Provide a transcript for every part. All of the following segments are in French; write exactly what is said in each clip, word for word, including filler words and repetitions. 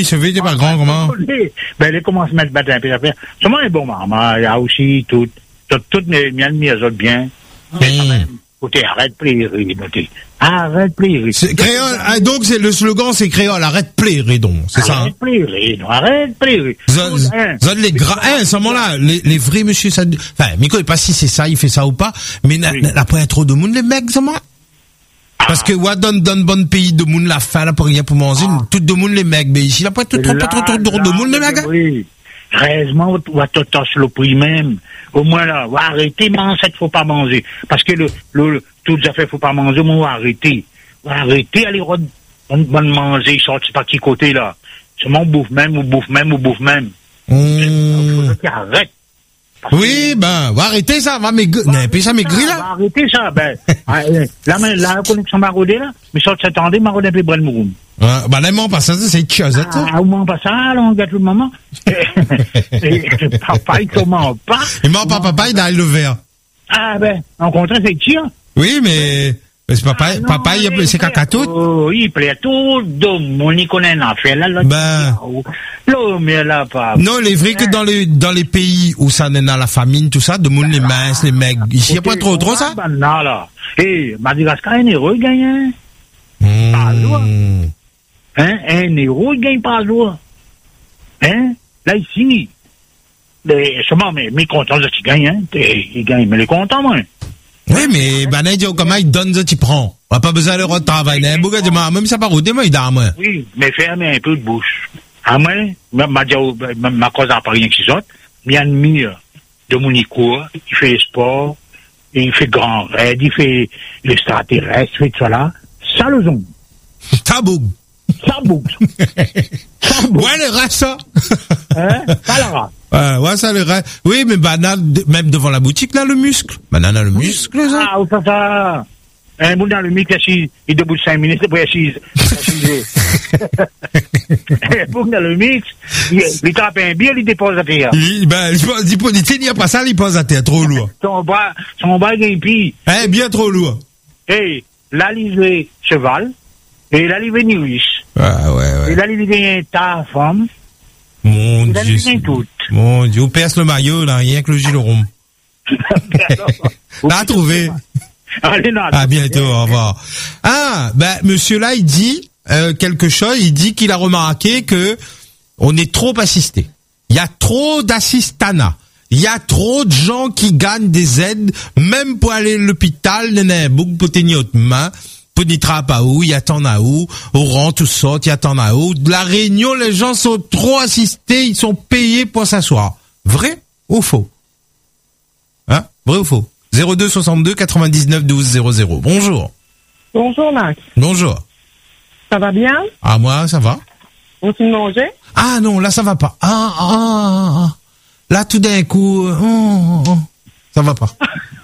oui, ce vide n'est pas grand, comment? Ben, les commence à mettre battre un peu après. Seulement, les bons maman, il y a aussi tout, tout, toutes mes, mes amis, elles autres bien. Mais quand même, écoutez, arrête de plairer, notez. Arrête de plairer. C'est créole, ah, donc, c'est le slogan, c'est créole, arrête de plairer, donc, c'est ça, hein? Arrête de plairer, non, arrête de plairer. Zod, les gras, hein, à ce moment-là, les, les vrais monsieur, ça, enfin, Miko, je sais pas si c'est ça, il fait ça ou pas, mais n'a, n'a pas trop de monde, les mecs, ça, moi? Parce que, ouais, dans, dans bon pays de monde, la faim, là, pour rien, pour manger, ah. tout de monde, les mecs, mais ici, là, pas trop, trop, trop, trop, trop de monde, les mecs, hein? Oui. Heureusement, on va te tasser le prix même. Au moins, là, on va arrêter, mais en fait, faut pas manger. Parce que le, le, toutes les affaires, faut pas manger, mais on va arrêter. On va arrêter, aller, on va manger, sortir, je sais pas qui côté, là. Seulement, on bouffe même, on bouffe même, on bouffe même. Mmh. Faut arrête. Oui, ben, va arrêter ça, va maigrir, va puis ça maigrit, là. Va arrêter ça, ben, là, la connexion marodée, là, mais ça, s'attendait, marodée, puis brel mouroum. Ouais, bah, là, mon passage, c'est chiosette, ça. Ah, au moment pas ça, là, on gâte le maman. Papa, il comment pas. Il ment pas, papa, il a le verre. Ah, ben, en contraire, c'est tir. Oui, mais, mais c'est papa, ah, non, papa, il a, c'est caca tout. Oh, il plaît tout, donc, on y connaît un affaire, là, là. Ben. Là, mais là, pas. Non, il est vrai que dans les, dans les pays où ça n'est dans la famine, tout ça, de monde les minces, les mecs, ici, il n'y a pas trop, trop, ça? Ben, non, là. Eh, Madagascar, un héros, il gagne, hein. Pas joie. Hein, un héros, il gagne pas joie. Hein? Là, il finit. Mais, seulement, mais, mais content de ce qu'il gagne, hein. Il gagne, mais il est content, moi. Oui, mais, ben, il dit, comment il donne ce qu'il prend. On n'a pas besoin de retravailler. Même ça, par où, moi, il dame. Oui, mais fermez un peu de bouche. À moi, ma, ma, ma cause n'a pas rien qui saute. Bien admis de mon cours, il fait sport, il fait grand raid, il fait l'extraterrestre, il fait tout ça là. Ça le zone. Tabou. Ça bouge. Ça bouge. Ouais, le reste, ça. Hein? Ça le reste. Ouais, ouais, ça le reste. Oui, mais banane, même devant la boutique, là, le muscle. Banane a le muscle, ça. Ah, ou ça, ça. Un bout dans le muscle, il est debout de cinq minutes, après, il est assise. Un bout dans le mix, il tape un biais, il dépose à terre. Il, ben, il n'y a pas ça, il pose à terre, trop lourd. Son bras, son bras, il pis. Hein, bien trop lourd. Et, la livrée cheval, et la livrée niris. Ah, ouais, ouais. Et la livrée ta femme. Mon Dieu. Mon Dieu, on perce le maillot, là, rien que le gilet rond. T'as trouvé. Allez, non, à bientôt, au revoir. Ah, ben, monsieur là, il dit, euh, quelque chose, il dit qu'il a remarqué que on est trop assisté. Il y a trop d'assistanat. Il y a trop de gens qui gagnent des aides, même pour aller à l'hôpital, n'est beaucoup pour tenir autre main, pour n'y trappe à où, il y a tant à où, au rang, tout ça, il y a tant à où. De la Réunion, les gens sont trop assistés, ils sont payés pour s'asseoir. Vrai ou faux? Hein? Vrai ou faux? zéro deux soixante-deux quatre-vingt-dix-neuf douze zéro zéro. Bonjour. Bonjour, Max. Bonjour. Ça va bien? Ah, moi, ça va. On s'est mangé? Ah, non, là, ça va pas. Ah, ah, ah. Là, tout d'un coup, oh, oh, ça va pas.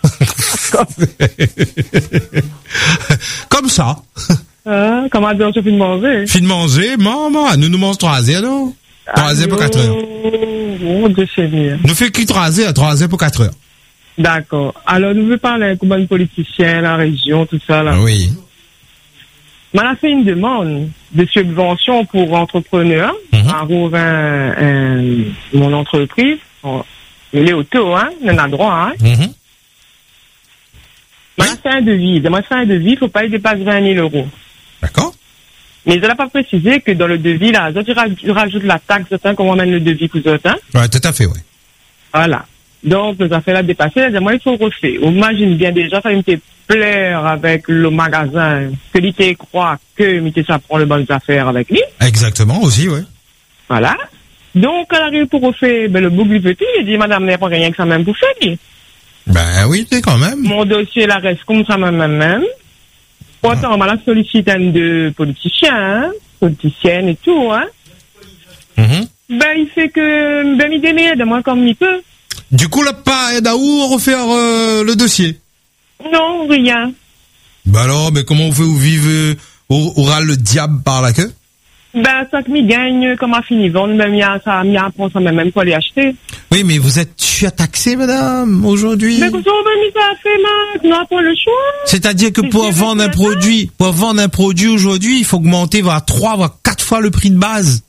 Comme ça. Euh, comment dire, je finis de manger? Finis de manger, maman, nous nous mangeons trois heures, non? Trois heures pour quatre heures. Oh, Dieu Seigneur. Nous fait qui trois heures, trois heures pour quatre heures. D'accord. Alors, nous voulons parler avec un politicien, la région, tout ça, là. Oui. On a fait une demande de subvention pour entrepreneurs. Mm-hmm. À rouvrir un, un, mon entreprise. Il est auto, hein. On a droit, hein. Mm-hmm. On a fait un devis. On a fait un devis, il ne faut pas y dépasser vingt mille euros. D'accord. Mais elle n'a pas précisé que dans le devis, là, tu rajoutes la taxe, c'est comment on mène le devis pour autres, hein. Ouais, tout à fait, oui. Voilà. Donc, nous avons fait la dépasser, elle a dit, moi, il faut refaire. Imagine bien déjà, ça me fait plaire avec le magasin, que l'ité croit que m'était ça prend les bonnes affaires avec lui. Exactement, aussi, oui. Voilà. Donc, elle arrive pour refaire, ben, le bouc du petit, il dit, madame, n'est pas rien que ça même pour faire. Ben oui, c'est quand même. Mon dossier, la reste comme ça même, même, même. Pourtant, on m'a la sollicité de politiciens, hein, politiciennes et tout, hein. Mm-hmm. Ben, il fait que, ben, il démerde de moi comme il peut. Du coup, là, pas aide à où refaire euh, le dossier? Non, rien. Ben alors, mais comment vous faites, vous vivez, au, aura le diable par la queue? Ben, ça que m'y gagne, comme à fini vendre, même y a, ça, m'y apprend ça même pour les acheter. Oui, mais vous êtes surtaxé, madame, aujourd'hui. Mais comment on mis ça à faire, là? On n'a pas le choix. C'est-à-dire que pour vendre un produit, pour vendre un produit aujourd'hui, il faut augmenter, voire trois, voire quatre fois le prix de base.